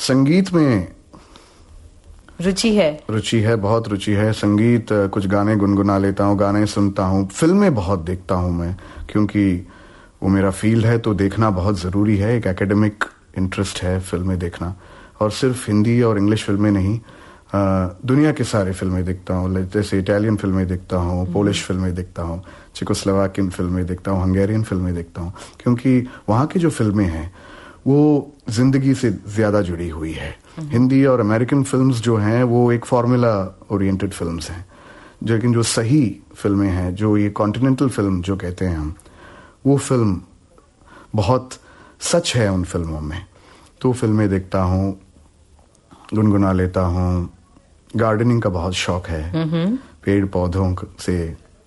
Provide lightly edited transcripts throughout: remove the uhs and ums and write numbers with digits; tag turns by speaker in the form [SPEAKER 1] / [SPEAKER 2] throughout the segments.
[SPEAKER 1] संगीत में
[SPEAKER 2] रुचि है,
[SPEAKER 1] बहुत रुचि है। संगीत, कुछ गाने गुनगुना लेता हूँ, गाने सुनता हूँ। फिल्में बहुत देखता हूँ मैं, क्योंकि वो मेरा फील्ड है, तो देखना बहुत ज़रूरी है। एक एकेडमिक इंटरेस्ट है फिल्में देखना, और सिर्फ हिंदी और इंग्लिश फिल्में नहीं, दुनिया के सारे फिल्में देखता हूँ। जैसे इटालियन फिल्में देखता हूँ, पोलिश फिल्में देखता हूँ, चेकोस्लोवाकियन फिल्में देखता हूँ, हंगेरियन फिल्में देखता हूँ, क्योंकि वहाँ की जो फिल्में हैं वो जिंदगी से ज़्यादा जुड़ी हुई है। हिंदी और अमेरिकन फिल्म्स जो हैं वो एक फार्मूला ओरिएंटेड फिल्म्स हैं, लेकिन जो सही फिल्में हैं, जो ये कॉन्टिनेंटल फिल्म जो कहते हैं हम, वो फिल्म बहुत सच है उन फिल्मों में। तो फिल्में देखता हूँ, गुनगुना लेता हूँ। गार्डनिंग का बहुत शौक है, पेड़ पौधों से,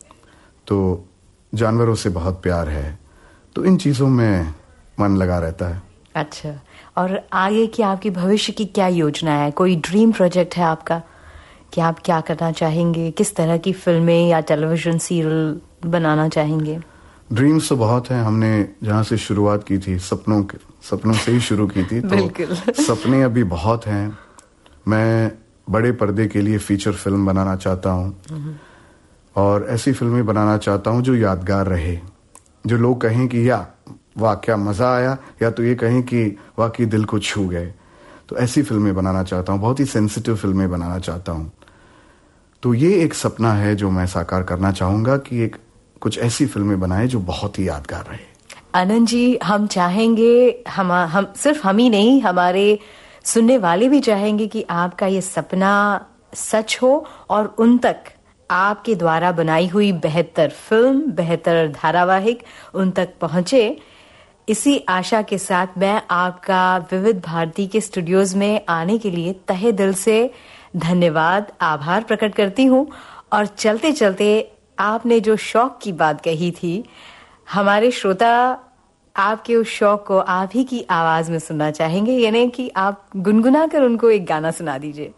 [SPEAKER 1] तो जानवरों से बहुत प्यार है, तो इन चीज़ों में मन लगा रहता है।
[SPEAKER 2] अच्छा, और आगे की आपकी भविष्य की क्या योजना है? कोई ड्रीम प्रोजेक्ट है आपका कि आप क्या करना चाहेंगे? किस तरह की फिल्में या टेलीविजन सीरियल बनाना चाहेंगे?
[SPEAKER 1] ड्रीम्स तो बहुत हैं। हमने जहाँ से शुरुआत की थी, सपनों से ही शुरू की थी, तो सपने अभी बहुत हैं। मैं बड़े पर्दे के लिए फीचर फिल्म बनाना चाहता हूँ, और ऐसी फिल्में बनाना चाहता हूँ जो यादगार रहे, जो लोग कहें कि वाह क्या मजा आया, या तो ये कहें कि वाकई दिल को छू गए। तो ऐसी फिल्में बनाना चाहता हूँ, बहुत ही सेंसिटिव फिल्में बनाना चाहता हूँ। तो ये एक सपना है जो मैं साकार करना चाहूंगा, कि एक कुछ ऐसी फिल्में बनाए जो बहुत ही यादगार रहे।
[SPEAKER 2] आनंद जी, हम चाहेंगे, हम सिर्फ हम ही नहीं, हमारे सुनने वाले भी चाहेंगे कि आपका ये सपना सच हो और उन तक आपके द्वारा बनाई हुई बेहतर फिल्म, बेहतर धारावाहिक उन तक पहुंचे। इसी आशा के साथ मैं आपका विविध भारती के स्टूडियोज में आने के लिए तहे दिल से धन्यवाद, आभार प्रकट करती हूँ। और चलते चलते आपने जो शौक की बात कही थी, हमारे श्रोता आपके उस शौक को आप ही की आवाज में सुनना चाहेंगे, यानी कि आप गुनगुना कर उनको एक गाना सुना दीजिए।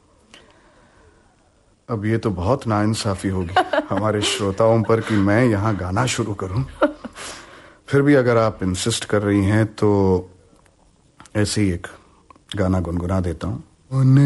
[SPEAKER 1] अब ये तो बहुत नाइंसाफी होगी हमारे श्रोताओं पर कि मैं यहाँ गाना शुरू करूं। फिर भी अगर आप इंसिस्ट कर रही हैं तो ऐसे ही एक गाना गुनगुना देता हूँ।